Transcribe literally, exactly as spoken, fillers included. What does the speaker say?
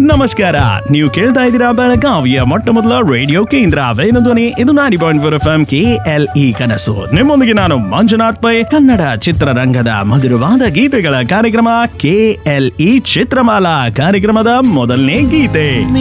ನಮಸ್ಕಾರ. ನೀವು ಕೇಳ್ತಾ ಇದ್ದೀರಾ ಬೆಳಗಾವಿಯ ಮೊಟ್ಟ ಮೊದಲ ರೇಡಿಯೋ ಕೇಂದ್ರ ವೇಣುಧ್ವನಿ. ಇದು ನಾಡಿ point four F M K L E ಕನಸು. ನಿಮ್ಮೊಂದಿಗೆ ನಾನು ಮಂಜುನಾಥ್ ಪೈ. ಕನ್ನಡ ಚಿತ್ರರಂಗದ ಮಧುರವಾದ ಗೀತೆಗಳ ಕಾರ್ಯಕ್ರಮ ಕೆ ಎಲ್ ಇ ಚಿತ್ರಮಾಲಾ ಕಾರ್ಯಕ್ರಮದ ಮೊದಲನೇ ಗೀತೆ.